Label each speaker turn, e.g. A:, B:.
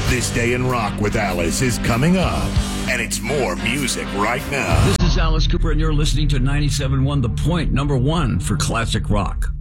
A: This Day in Rock with Alice is coming up, and it's more music right now.
B: This is Alice Cooper, and you're listening to 97.1 The Point, number one for classic rock.